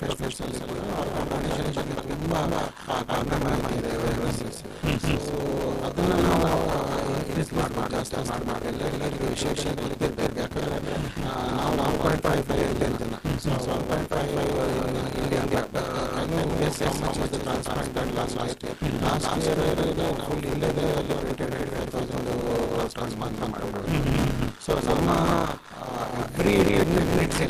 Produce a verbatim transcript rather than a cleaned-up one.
Festivals ಅಲ್ಲಿ ಕೂಡ organisation ತುಂಬ ಕಾರ್ಯಕ್ರಮ ಇದೆ ಅವೇರ್ನೆಸ್. ಸೊ ಅದನ್ನು ನಾವು ಇನ್ಕ್ರೀಸ್ ಮಾಡಿ ಜಾಸ್ತಿ ಮಾಡಿ ಎಲ್ಲ ಎಲ್ಲರಿಗೂ ವಿಶೇಷ ಗೊತ್ತಿರಬೇಕು. ಯಾಕಂದರೆ ನಾವು ನಾವು ಪಾಯಿಂಟ್ ಫೈವ್ ಫೈವ್ ಇದ್ದೇನೆ. So one point five India transplant last last year last year full ಇಲ್ಲದೆ ಟ್ರಾನ್ಸ್ಪ್ಲಾಂಟ್ ಮಾತ್ರ ಮಾಡಬಹುದು. ಸೊ ನಮ್ಮ ಎವ್ರಿ